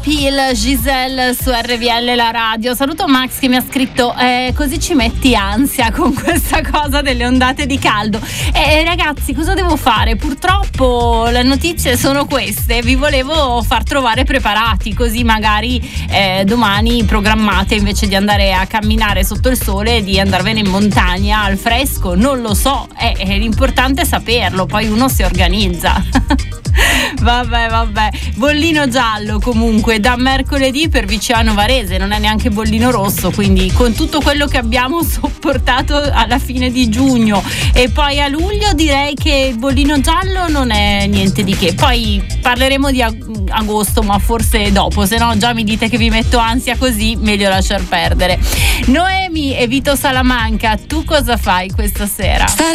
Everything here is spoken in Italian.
Pil Giselle su RVL la radio. Saluto Max che mi ha scritto così ci metti ansia con questa cosa delle ondate di caldo. Ragazzi, cosa devo fare? Purtroppo le notizie sono queste. Vi volevo far trovare preparati, così magari domani programmate, invece di andare a camminare sotto il sole, di andarvene in montagna al fresco. Non lo so, l'importante è saperlo, poi uno si organizza. Vabbè, bollino giallo comunque da mercoledì per Viciano Varese, non è neanche bollino rosso, quindi con tutto quello che abbiamo sopportato alla fine di giugno e poi a luglio direi che il bollino giallo non è niente di che. Poi parleremo di agosto, ma forse dopo, se no già mi dite che vi metto ansia, così meglio lasciar perdere. Noemi e Vito Salamanca, tu cosa fai questa sera?